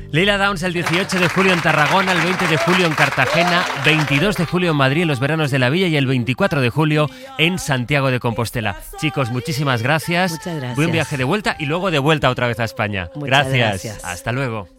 Lila Downs el 18 de julio en Tarragona, el 20 de julio en Cartagena, 22 de julio en Madrid en los Veranos de la Villa y el 24 de julio en Santiago de Compostela. Chicos, muchísimas gracias. Muchas gracias. Buen viaje de vuelta y luego de vuelta otra vez a España. Muchas gracias. Hasta luego.